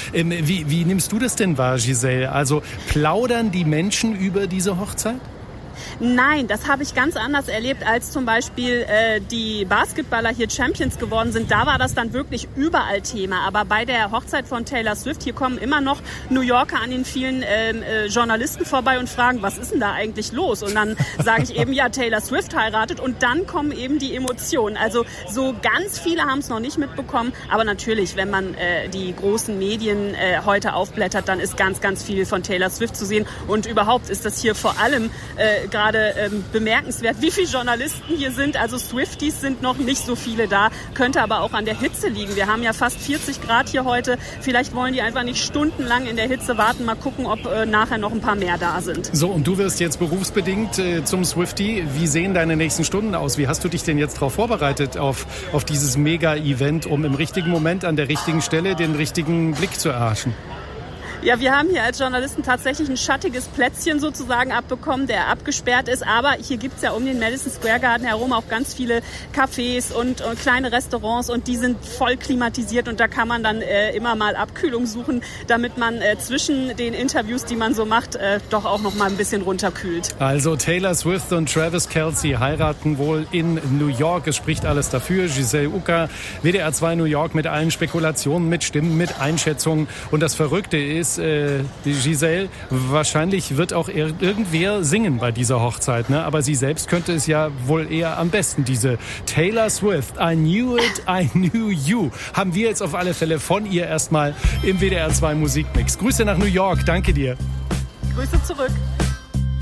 Wie nimmst du das denn wahr, Giselle? Also plaudern die Menschen über diese Hochzeit? Nein, das habe ich ganz anders erlebt, als zum Beispiel die Basketballer hier Champions geworden sind. Da war das dann wirklich überall Thema. Aber bei der Hochzeit von Taylor Swift, hier kommen immer noch New Yorker an den vielen Journalisten vorbei und fragen, was ist denn da eigentlich los? Und dann sage ich eben, ja, Taylor Swift heiratet. Und dann kommen eben die Emotionen. Also so ganz viele haben es noch nicht mitbekommen. Aber natürlich, wenn man die großen Medien heute aufblättert, dann ist ganz, ganz viel von Taylor Swift zu sehen. Und überhaupt ist das hier vor allem gerade bemerkenswert, wie viele Journalisten hier sind. Also Swifties sind noch nicht so viele da, könnte aber auch an der Hitze liegen. Wir haben ja fast 40 Grad hier heute. Vielleicht wollen die einfach nicht stundenlang in der Hitze warten. Mal gucken, ob nachher noch ein paar mehr da sind. So, und du wirst jetzt berufsbedingt zum Swiftie. Wie sehen deine nächsten Stunden aus? Wie hast du dich denn jetzt darauf vorbereitet, auf dieses Mega-Event, um im richtigen Moment an der richtigen Stelle den richtigen Blick zu erhaschen? Ja, wir haben hier als Journalisten tatsächlich ein schattiges Plätzchen sozusagen abbekommen, der abgesperrt ist. Aber hier gibt's ja um den Madison Square Garden herum auch ganz viele Cafés und kleine Restaurants und die sind voll klimatisiert und da kann man dann immer mal Abkühlung suchen, damit man zwischen den Interviews, die man so macht, doch auch noch mal ein bisschen runterkühlt. Also Taylor Swift und Travis Kelce heiraten wohl in New York. Es spricht alles dafür. Giselle Ucker, WDR 2 New York mit allen Spekulationen, mit Stimmen, mit Einschätzungen. Und das Verrückte ist, Giselle, wahrscheinlich wird auch irgendwer singen bei dieser Hochzeit, ne? Aber sie selbst könnte es ja wohl eher am besten. Diese Taylor Swift, I knew it, I knew you, haben wir jetzt auf alle Fälle von ihr erstmal im WDR 2 Musikmix. Grüße nach New York, danke dir. Grüße zurück.